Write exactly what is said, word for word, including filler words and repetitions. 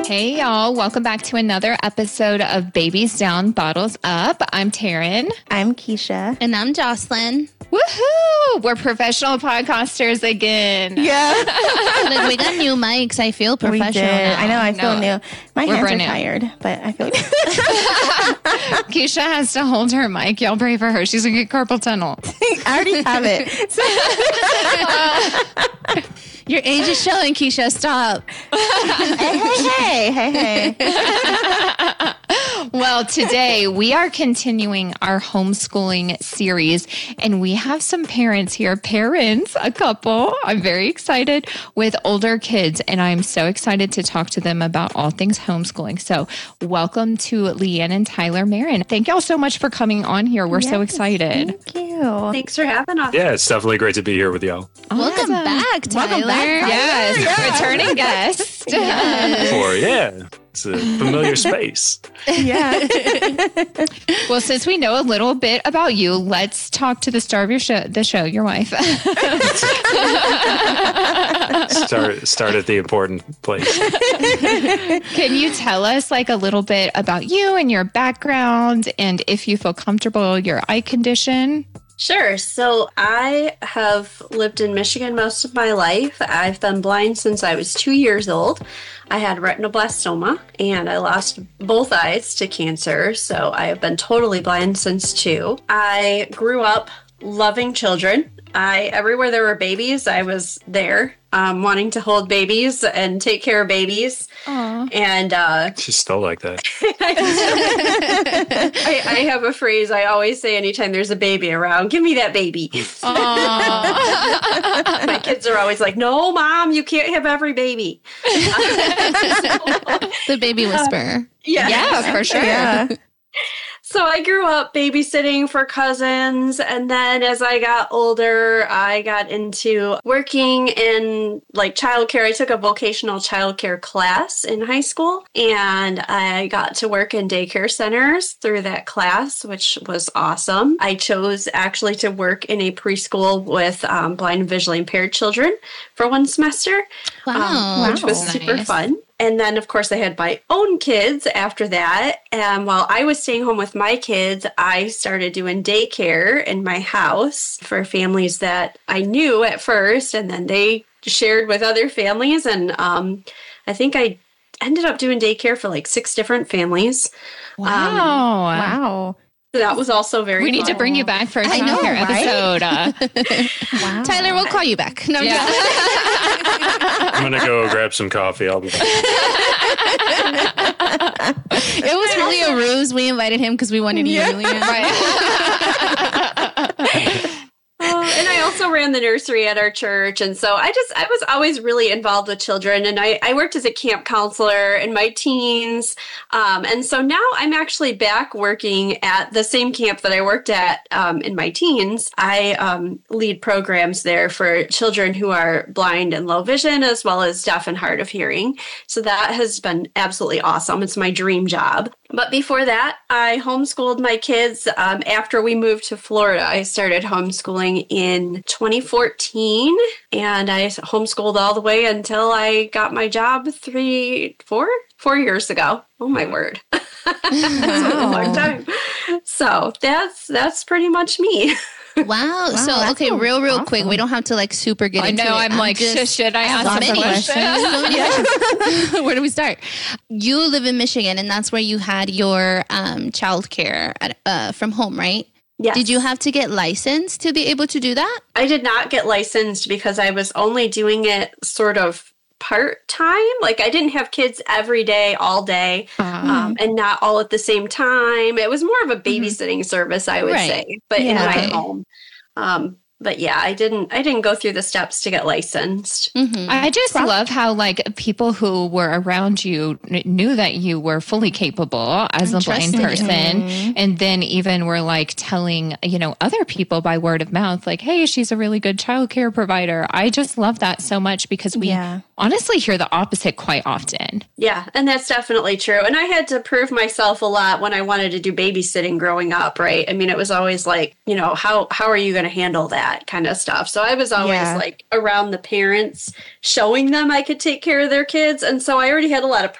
Hey, y'all. Welcome back to another episode of Babies Down, Bottles Up. I'm Taryn. I'm Keisha. And I'm Jocelyn. Woohoo! We're professional podcasters again. Yeah. Look, we got new mics. I feel professional we did. now. I know. I feel No, new. My we're hands are brand new. tired, but I feel Keisha has to hold her mic. Y'all pray for her. She's going to get carpal tunnel. I already have it. Your age is showing, Keisha. Stop. hey, hey, hey, hey, hey. Well, today we are continuing our homeschooling series, and we have some parents here, parents, a couple. I'm very excited with older kids, and I'm so excited to talk to them about all things homeschooling. So welcome to Leanne and Tyler Marin. Thank y'all so much for coming on here. We're Yes, so excited. Thank you. Thanks for having us. Yeah, it's definitely great to be here with y'all. Welcome Awesome. back, Tyler. Welcome back, Tyler. Yes, Yeah. returning guest. For yeah, it's a familiar space. Yeah. Well, since we know a little bit about you, let's talk to the star of your show, the show, your wife. Start start at the important place. Can you tell us like a little bit about you and your background, and if you feel comfortable, your eye condition? Sure. So I have lived in Michigan most of my life. I've been blind since I was two years old. I had retinoblastoma and I lost both eyes to cancer. So I have been totally blind since two. I grew up loving children. I everywhere there were babies, I was there, um, wanting to hold babies and take care of babies. Aww. And uh, She's still like that. I, I have a phrase I always say anytime there's a baby around, give me that baby. My kids are always like, no, Mom, you can't have every baby. The baby whisperer. Yeah. Yeah, for sure. Yeah. So I grew up babysitting for cousins, and then as I got older, I got into working in like childcare. I took a vocational childcare class in high school, and I got to work in daycare centers through that class, which was awesome. I chose actually to work in a preschool with um, blind and visually impaired children for one semester, Wow. um, which was Wow. super Nice. fun. And then, of course, I had my own kids after that. And while I was staying home with my kids, I started doing daycare in my house for families that I knew at first. And then they shared with other families. And um, I think I ended up doing daycare for like six different families. Wow. Wow. So that was also very We need to fun. bring you back for a I know, childcare right? episode. Uh, Wow. Tyler, we'll call you back. No, I'm Yeah. just- I'm gonna go grab some coffee. I'll be back. It was really a ruse. We invited him because we wanted you, Leanne. Oh, and I also ran the nursery at our church. And so I just, I was always really involved with children. And I, I worked as a camp counselor in my teens. Um, and so now I'm actually back working at the same camp that I worked at um, in my teens. I um, lead programs there for children who are blind and low vision, as well as deaf and hard of hearing. So that has been absolutely awesome. It's my dream job. But before that, I homeschooled my kids. Um, after we moved to Florida, I started homeschooling in twenty fourteen, and I homeschooled all the way until I got my job three, four, four years ago. Oh my word. That's a long time. So that's, that's pretty much me. Wow. So, that's okay, so real, real awesome. quick. We don't have to like super get I into know. it. I'm like, just- should, should I ask so some many questions? So many questions. Where do we start? You live in Michigan, and that's where you had your um, childcare at, uh, from home, right? Yes. Did you have to get licensed to be able to do that? I did not get licensed because I was only doing it sort of part-time. Like I didn't have kids every day, all day, um, and not all at the same time. It was more of a babysitting service, I would Right. say, but in Yeah. my Okay. home. Um, but yeah, I didn't, I didn't go through the steps to get licensed. Mm-hmm. I just love how like people who were around you kn- knew that you were fully capable as a blind trusted you. person, and then even were like telling you know other people by word of mouth, like, "Hey, she's a really good childcare provider." I just love that so much because we Yeah. honestly hear the opposite quite often. Yeah, and that's definitely true. And I had to prove myself a lot when I wanted to do babysitting growing up, right? I mean, it was always like, you know, how how are you going to handle that kind of stuff? So I was always Yeah. like around the parents, showing them I could take care of their kids. And so I already had a lot of